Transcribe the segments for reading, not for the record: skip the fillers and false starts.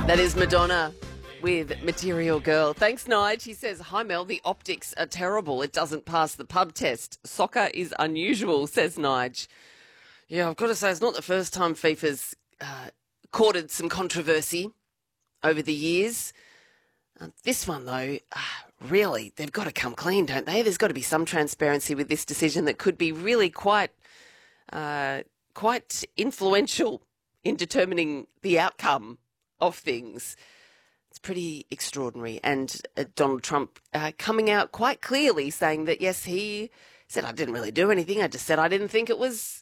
That is Madonna with Material Girl. Thanks, Nige. He says, hi, Mel, the optics are terrible. It doesn't pass the pub test. Soccer is unusual, says Nige. Yeah, I've got to say, it's not the first time FIFA's courted some controversy over the years. This one, though, really, they've got to come clean, don't they? There's got to be some transparency with this decision that could be really quite influential in determining the outcome of things. It's pretty extraordinary. And Donald Trump coming out quite clearly saying that, yes, he said, I didn't really do anything. I just said I didn't think it was,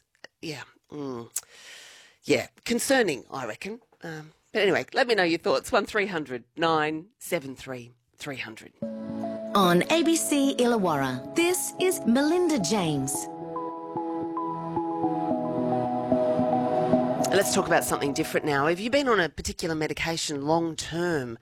concerning, I reckon. But anyway, let me know your thoughts. 1300 973 300. On ABC Illawarra, this is Melinda James. Let's talk about something different now. Have you been on a particular medication long term?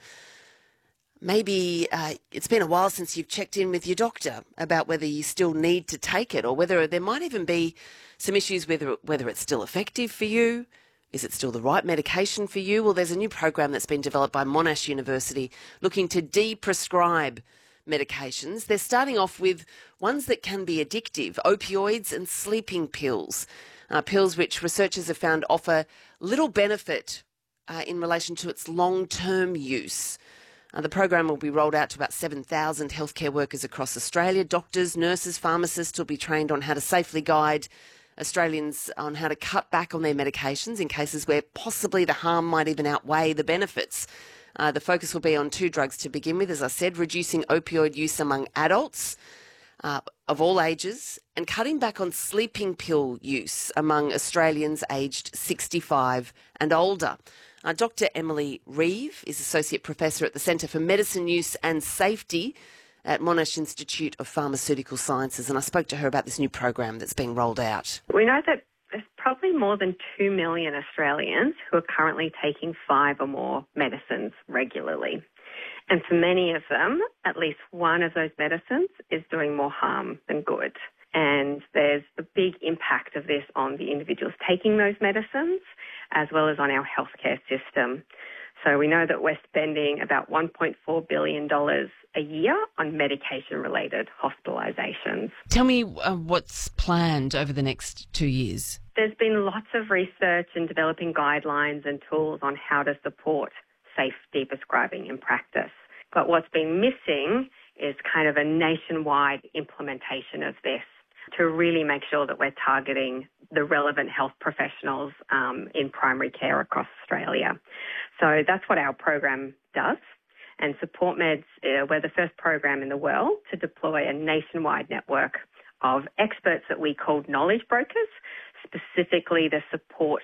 Maybe it's been a while since you've checked in with your doctor about whether you still need to take it, or whether there might even be some issues with whether it's still effective for you. Is it still the right medication for you? Well, there's a new program that's been developed by Monash University looking to de-prescribe medications. They're starting off with ones that can be addictive, opioids and sleeping pills. Pills which researchers have found offer little benefit in relation to its long-term use. The program will be rolled out to about 7,000 healthcare workers across Australia. Doctors, nurses, pharmacists will be trained on how to safely guide Australians on how to cut back on their medications in cases where possibly the harm might even outweigh the benefits. The focus will be on two drugs to begin with, as I said, reducing opioid use among adults of all ages and cutting back on sleeping pill use among Australians aged 65 and older. Dr. Emily Reeve is Associate Professor at the Centre for Medicine Use and Safety at Monash Institute of Pharmaceutical Sciences, and I spoke to her about this new program that's being rolled out. We know that there's probably more than 2 million Australians who are currently taking 5 or more medicines regularly. And for many of them, at least one of those medicines is doing more harm than good. And there's a big impact of this on the individuals taking those medicines, as well as on our healthcare system. So we know that we're spending about $1.4 billion a year on medication-related hospitalisations. Tell me what's planned over the next 2 years. There's been lots of research and developing guidelines and tools on how to support safe de-prescribing in practice. But what's been missing is kind of a nationwide implementation of this to really make sure that we're targeting the relevant health professionals in primary care across Australia. So that's what our program does. And Support Meds, we're the first program in the world to deploy a nationwide network of experts that we call knowledge brokers, specifically to support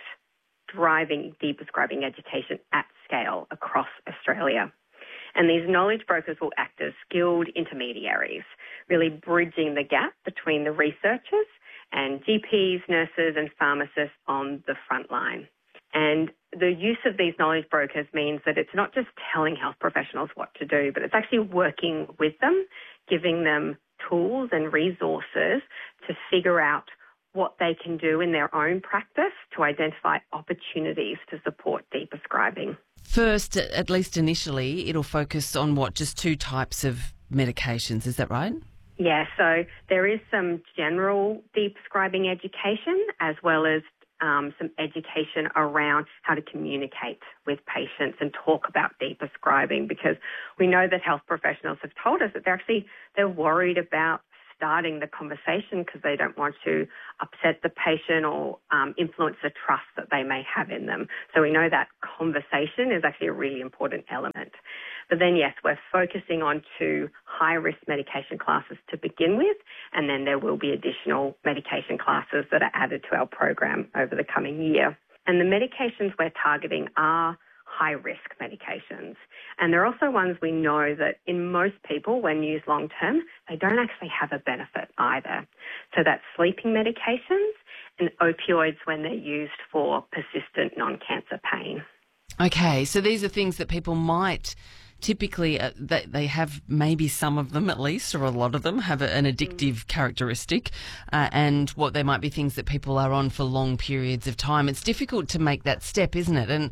driving de-prescribing education at scale across Australia. And these knowledge brokers will act as skilled intermediaries, really bridging the gap between the researchers and GPs, nurses and pharmacists on the front line. And the use of these knowledge brokers means that it's not just telling health professionals what to do, but it's actually working with them, giving them tools and resources to figure out what they can do in their own practice to identify opportunities to support de-prescribing. First, at least initially, it'll focus on just 2 types of medications, is that right? Yeah, so there is some general de-prescribing education as well as some education around how to communicate with patients and talk about de-prescribing, because we know that health professionals have told us that they're worried about starting the conversation because they don't want to upset the patient or influence the trust that they may have in them. So we know that conversation is actually a really important element. But then, yes, we're focusing on 2 high-risk medication classes to begin with, and then there will be additional medication classes that are added to our program over the coming year. And the medications we're targeting are high-risk medications. And they're also ones we know that in most people, when used long-term, they don't actually have a benefit either. So that's sleeping medications and opioids when they're used for persistent non-cancer pain. Okay, so these are things that people might typically they have, maybe some of them at least, or a lot of them have an addictive characteristic, and what they might be things that people are on for long periods of time. It's difficult to make that step, isn't it? And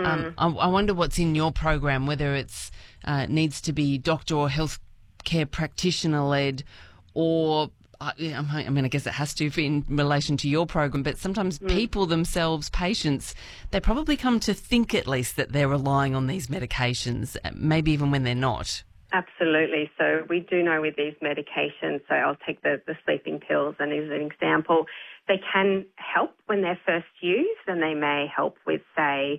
I wonder what's in your program, whether it's needs to be doctor or healthcare practitioner led, or I mean, I guess it has to be in relation to your program, but sometimes people themselves, patients, they probably come to think at least that they're relying on these medications, maybe even when they're not. Absolutely. So we do know with these medications, so I'll take the sleeping pills and as an example, they can help when they're first used, and they may help with, say,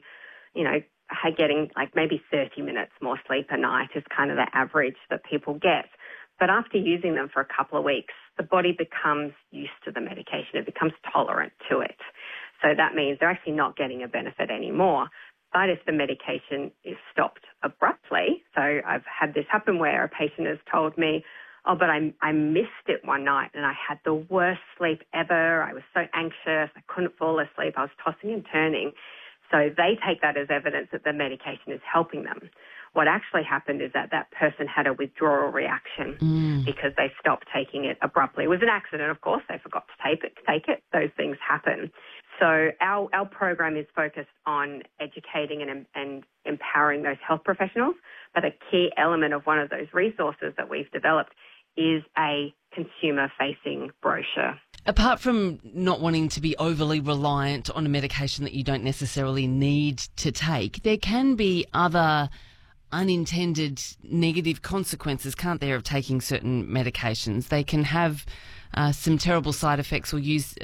getting like maybe 30 minutes more sleep a night is kind of the average that people get. But after using them for a couple of weeks, the body becomes used to the medication. It becomes tolerant to it. So that means they're actually not getting a benefit anymore. But if the medication is stopped abruptly, so I've had this happen where a patient has told me, oh, but I missed it one night and I had the worst sleep ever. I was so anxious. I couldn't fall asleep. I was tossing and turning. So they take that as evidence that the medication is helping them. What actually happened is that person had a withdrawal reaction because they stopped taking it abruptly. It was an accident, of course. They forgot to take it. Those things happen. So our program is focused on educating and empowering those health professionals. But a key element of one of those resources that we've developed is a consumer-facing brochure. Apart from not wanting to be overly reliant on a medication that you don't necessarily need to take, there can be other unintended negative consequences, can't there, of taking certain medications? They can have some terrible side effects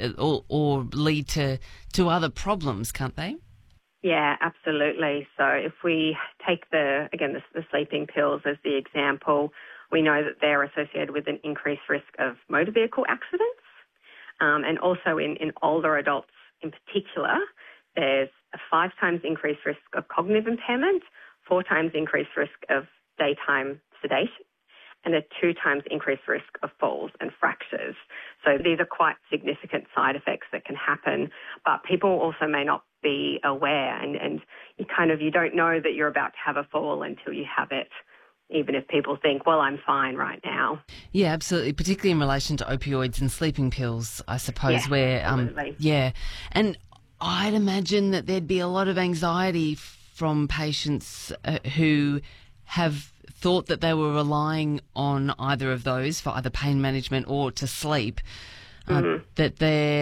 or lead to other problems, can't they? Yeah, absolutely. So if we take the sleeping pills as the example, we know that they're associated with an increased risk of motor vehicle accidents. And also in older adults in particular, there's a 5 times increased risk of cognitive impairment, 4 times increased risk of daytime sedation, and a 2 times increased risk of falls and fractures. So these are quite significant side effects that can happen, but people also may not be aware, and you don't know that you're about to have a fall until you have it, even if people think, well, I'm fine right now. Yeah, absolutely, particularly in relation to opioids and sleeping pills, I suppose, absolutely. And I'd imagine that there'd be a lot of anxiety from patients who have thought that they were relying on either of those for either pain management or to sleep, that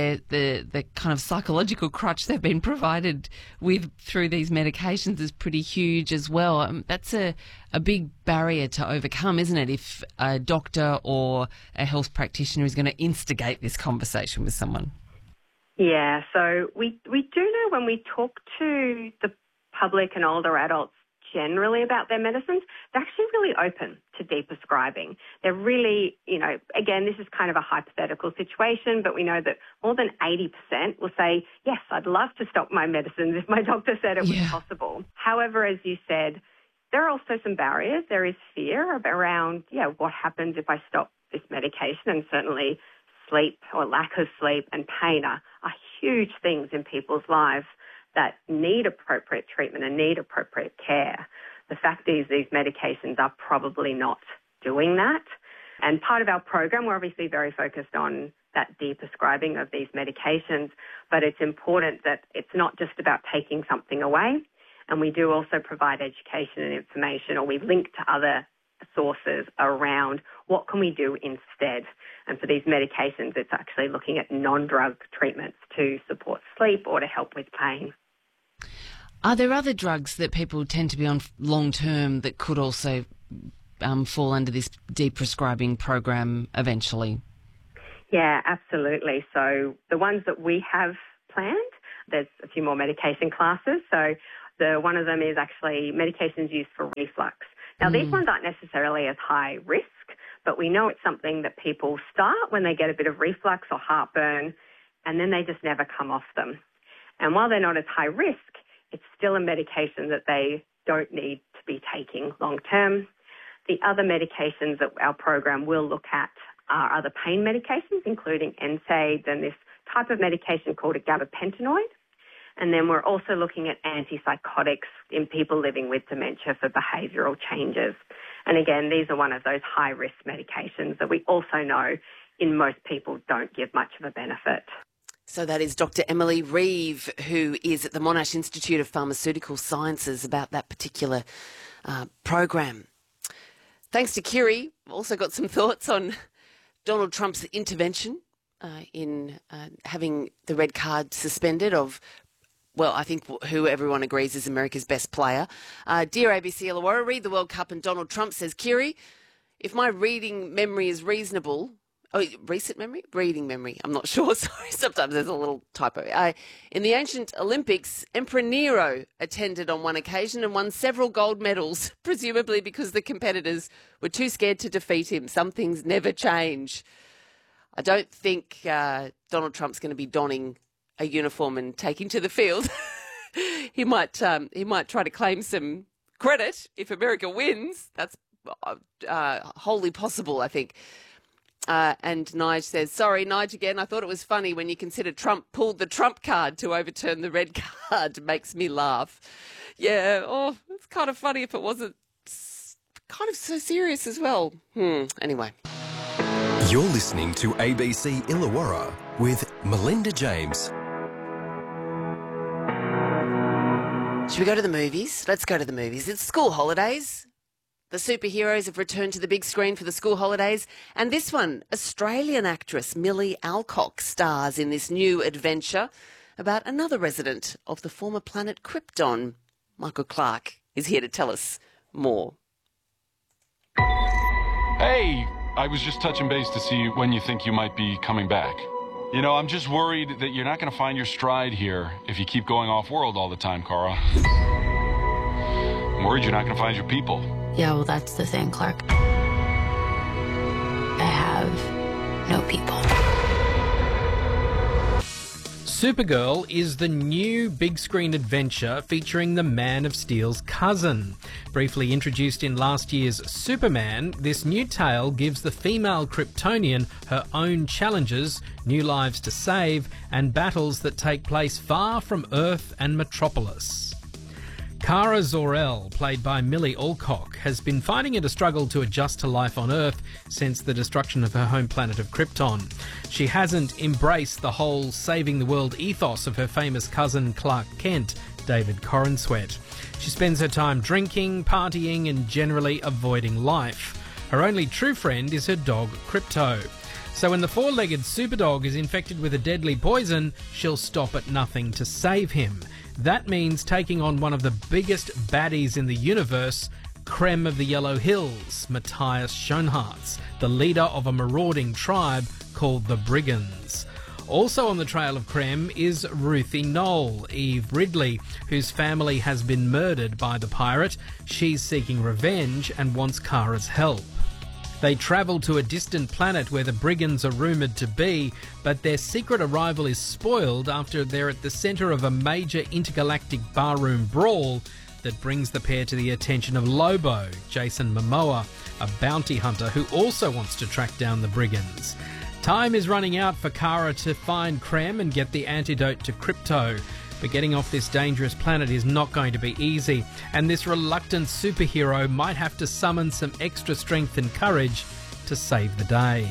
the kind of psychological crutch they've been provided with through these medications is pretty huge as well. That's a big barrier to overcome, isn't it, if a doctor or a health practitioner is going to instigate this conversation with someone? Yeah, so we do know when we talk to the public and older adults generally about their medicines, they're actually really open to de-prescribing. They're really, again, this is kind of a hypothetical situation, but we know that more than 80% will say, yes, I'd love to stop my medicines if my doctor said it was possible. However, as you said, there are also some barriers. There is fear around, what happens if I stop this medication, and certainly sleep or lack of sleep and pain are huge things in people's lives that need appropriate treatment and need appropriate care. The fact is these medications are probably not doing that. And part of our program, we're obviously very focused on that de-prescribing of these medications, but it's important that it's not just about taking something away. And we do also provide education and information, or we link to other sources around what can we do instead. And for these medications, it's actually looking at non-drug treatments to support sleep or to help with pain. Are there other drugs that people tend to be on long-term that could also fall under this de-prescribing program eventually? Yeah, absolutely. So the ones that we have planned, there's a few more medication classes. So one of them is actually medications used for reflux. Now, these ones aren't necessarily as high risk, but we know it's something that people start when they get a bit of reflux or heartburn, and then they just never come off them. And while they're not as high risk, it's still a medication that they don't need to be taking long term. The other medications that our program will look at are other pain medications, including NSAIDs and this type of medication called a gabapentinoid. And then we're also looking at antipsychotics in people living with dementia for behavioural changes. And again, these are one of those high-risk medications that we also know in most people don't give much of a benefit. So that is Dr. Emily Reeve, who is at the Monash Institute of Pharmaceutical Sciences, about that particular program. Thanks to Kiri. Also got some thoughts on Donald Trump's intervention in having the red card suspended of, well, I think who everyone agrees is America's best player. Dear ABC Illawarra, read the World Cup and Donald Trump, says Kiri. If my reading memory is reasonable... Oh, recent memory? Reading memory. I'm not sure. Sorry, sometimes there's a little typo. In the ancient Olympics, Emperor Nero attended on one occasion and won several gold medals, presumably because the competitors were too scared to defeat him. Some things never change. I don't think Donald Trump's going to be donning a uniform and taking to the field. He might try to claim some credit if America wins. That's wholly possible, I think. And Nige says, sorry, Nige again, I thought it was funny when you consider Trump pulled the Trump card to overturn the red card. Makes me laugh. Yeah, it's kind of funny if it wasn't kind of so serious as well. Anyway. You're listening to ABC Illawarra with Melinda James. Should we go to the movies? Let's go to the movies. It's school holidays. The superheroes have returned to the big screen for the school holidays. And this one, Australian actress Millie Alcock stars in this new adventure about another resident of the former planet Krypton. Michael Clark is here to tell us more. Hey, I was just touching base to see when you think you might be coming back. You know, I'm just worried that you're not going to find your stride here if you keep going off-world all the time, Cara. I'm worried you're not going to find your people. Yeah, well, that's the thing, Clark. I have no people. Supergirl is the new big screen adventure featuring the Man of Steel's cousin. Briefly introduced in last year's Superman, this new tale gives the female Kryptonian her own challenges, new lives to save, and battles that take place far from Earth and Metropolis. Kara Zor-El, played by Millie Alcock, has been finding it a struggle to adjust to life on Earth since the destruction of her home planet of Krypton. She hasn't embraced the whole saving the world ethos of her famous cousin Clark Kent, David Corenswet. She spends her time drinking, partying, and generally avoiding life. Her only true friend is her dog Krypto. So when the four-legged superdog is infected with a deadly poison, she'll stop at nothing to save him. That means taking on one of the biggest baddies in the universe, Krem of the Yellow Hills, Matthias Schoenhartz, the leader of a marauding tribe called the Brigands. Also on the trail of Krem is Ruthie Knoll, Eve Ridley, whose family has been murdered by the pirate. She's seeking revenge and wants Kara's help. They travel to a distant planet where the Brigands are rumoured to be, but their secret arrival is spoiled after they're at the centre of a major intergalactic barroom brawl that brings the pair to the attention of Lobo, Jason Momoa, a bounty hunter who also wants to track down the Brigands. Time is running out for Kara to find Krem and get the antidote to Krypto. But getting off this dangerous planet is not going to be easy, and this reluctant superhero might have to summon some extra strength and courage to save the day.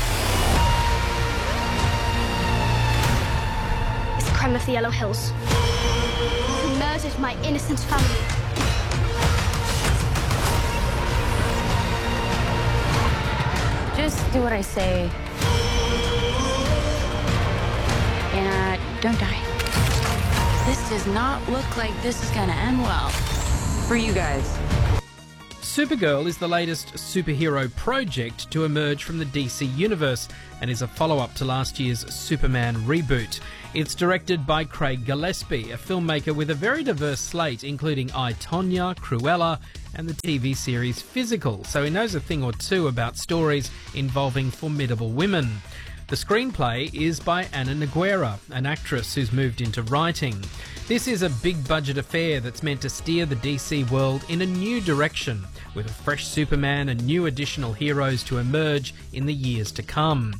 It's Krem of the Yellow Hills. He murdered my innocent family. Just do what I say. And don't die. This does not look like this is going to end well for you guys. Supergirl is the latest superhero project to emerge from the DC universe and is a follow-up to last year's Superman reboot. It's directed by Craig Gillespie, a filmmaker with a very diverse slate, including I, Tonya, Cruella, and the TV series Physical, so he knows a thing or two about stories involving formidable women. The screenplay is by Anna Nogueira, an actress who's moved into writing. This is a big-budget affair that's meant to steer the DC world in a new direction, with a fresh Superman and new additional heroes to emerge in the years to come.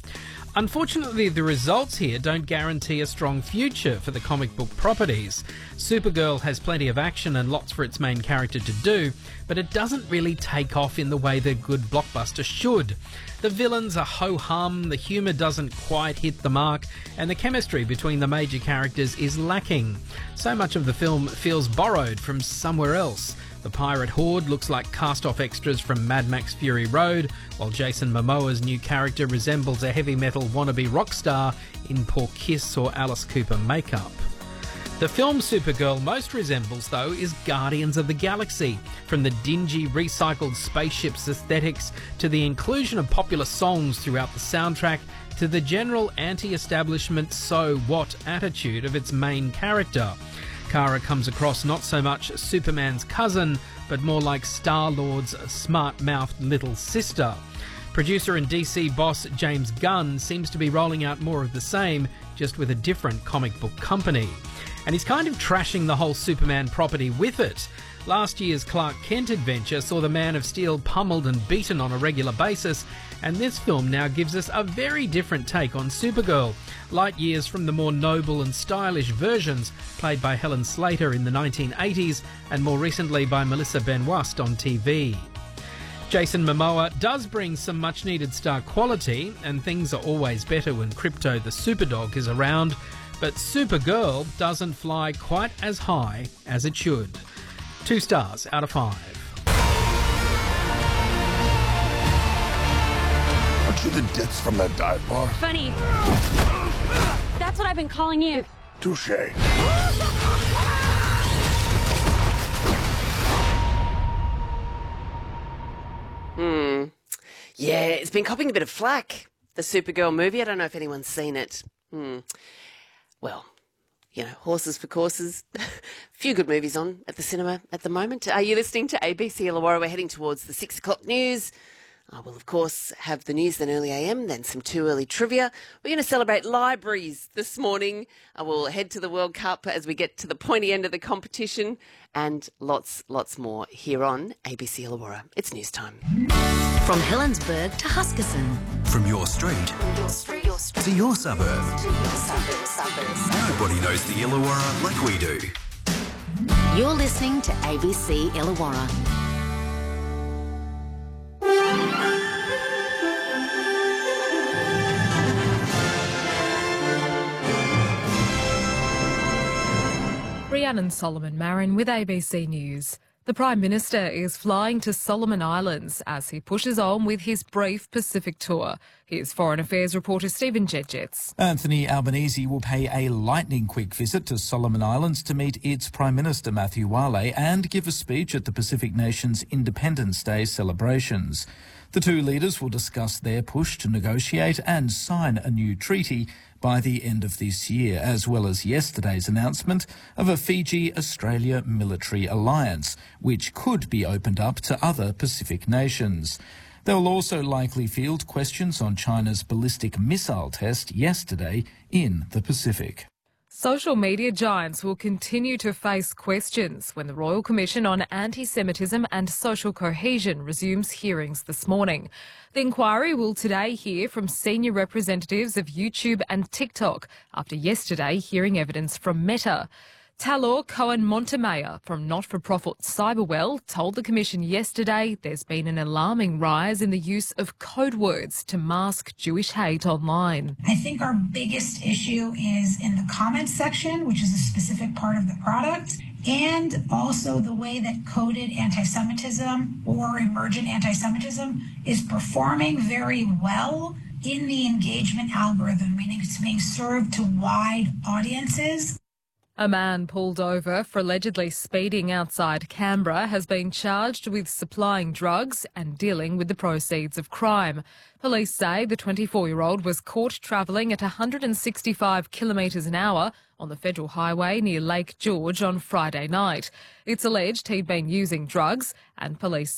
Unfortunately, the results here don't guarantee a strong future for the comic book properties. Supergirl has plenty of action and lots for its main character to do, but it doesn't really take off in the way the good blockbuster should. The villains are ho-hum, the humour doesn't quite hit the mark, and the chemistry between the major characters is lacking. So much of the film feels borrowed from somewhere else. The pirate horde looks like cast-off extras from Mad Max Fury Road, while Jason Momoa's new character resembles a heavy metal wannabe rock star in poor Kiss or Alice Cooper makeup. The film Supergirl most resembles, though, is Guardians of the Galaxy. From the dingy, recycled spaceships aesthetics to the inclusion of popular songs throughout the soundtrack to the general anti-establishment so what attitude of its main character. Kara comes across not so much Superman's cousin, but more like Star-Lord's smart-mouthed little sister. Producer and DC boss James Gunn seems to be rolling out more of the same, just with a different comic book company. And he's kind of trashing the whole Superman property with it. Last year's Clark Kent adventure saw the Man of Steel pummeled and beaten on a regular basis, and this film now gives us a very different take on Supergirl, light years from the more noble and stylish versions played by Helen Slater in the 1980s and more recently by Melissa Benoist on TV. Jason Momoa does bring some much-needed star quality, and things are always better when Krypto the Superdog is around, but Supergirl doesn't fly quite as high as it should. 2 stars out of 5. Aren't you the ditz from that dive bar? Funny. That's what I've been calling you. Touché. Yeah, it's been copping a bit of flack, the Supergirl movie. I don't know if anyone's seen it. Well, you know, horses for courses. A few good movies on at the cinema at the moment. Are you listening to ABC Illawarra? We're heading towards the 6 o'clock news. We'll, of course, have the news, then early AM, then some too early trivia. We're going to celebrate libraries this morning. We'll head to the World Cup as we get to the pointy end of the competition, and lots more here on ABC Illawarra. It's news time. From Helensburgh to Huskisson. From your street to your suburb. Nobody knows the Illawarra like we do. You're listening to ABC Illawarra. Rhiannon Solomon Marin with ABC News. The Prime Minister is flying to Solomon Islands as he pushes on with his brief Pacific tour. Here's Foreign Affairs reporter Stephen Jedgetts. Anthony Albanese will pay a lightning-quick visit to Solomon Islands to meet its Prime Minister Matthew Wale and give a speech at the Pacific Nations Independence Day celebrations. The two leaders will discuss their push to negotiate and sign a new treaty by the end of this year, as well as yesterday's announcement of a Fiji-Australia military alliance, which could be opened up to other Pacific nations. They will also likely field questions on China's ballistic missile test yesterday in the Pacific. Social media giants will continue to face questions when the Royal Commission on Anti-Semitism and Social Cohesion resumes hearings this morning. The inquiry will today hear from senior representatives of YouTube and TikTok after yesterday hearing evidence from Meta. Talor Cohen-Montemayor from not-for-profit Cyberwell told the Commission yesterday there's been an alarming rise in the use of code words to mask Jewish hate online. I think our biggest issue is in the comments section, which is a specific part of the product, and also the way that coded anti-Semitism or emergent anti-Semitism is performing very well in the engagement algorithm, meaning it's being served to wide audiences. A man pulled over for allegedly speeding outside Canberra has been charged with supplying drugs and dealing with the proceeds of crime. Police say the 24-year-old was caught travelling at 165 kilometres an hour on the federal highway near Lake George on Friday night. It's alleged he'd been using drugs, and police